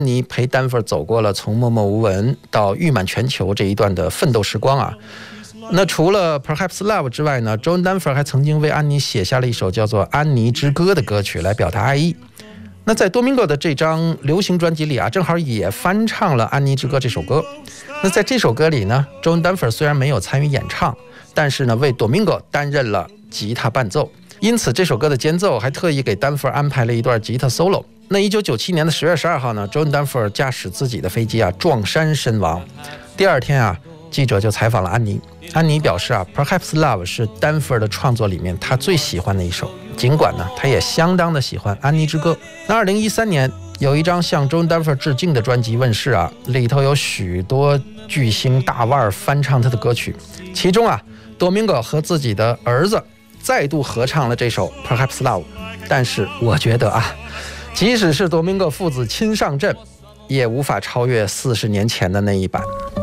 你陪丹佛走过了从默默无闻到誉满全球这一段的奋斗时光啊。那除了 Perhaps Love 之外呢 ，Joan Danforth 还曾经为安妮写下了一首叫做《安妮之歌》的歌曲来表达爱意。那在多明戈的这张流行专辑里啊，正好也翻唱了《安妮之歌》这首歌。那在这首歌里呢 ，Joan Danforth 虽然没有参与演唱，但是呢为多明戈担任了吉他伴奏。因此这首歌的间奏还特意给丹佛安排了一段吉他 solo。那1997年的10月12号呢 ，Joan Danforth 驾驶自己的飞机啊撞山身亡。第二天啊，记者就采访了安妮。安妮表示啊 ，Perhaps Love 是丹佛的创作里面他最喜欢的一首。尽管呢，他也相当的喜欢《安妮之歌》。那2013年有一张向 Joan Danforth 致敬的专辑问世啊，里头有许多巨星大腕翻唱他的歌曲，其中啊，多明戈和自己的儿子再度合唱了这首 Perhaps Love。但是我觉得啊，即使是多明戈父子亲上阵，也无法超越40年前的那一版。